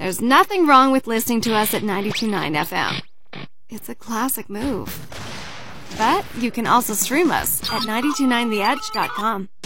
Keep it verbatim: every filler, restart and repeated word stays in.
There's nothing wrong with listening to us at ninety-two point nine F M. It's a classic move. But you can also stream us at nine two nine the edge dot com.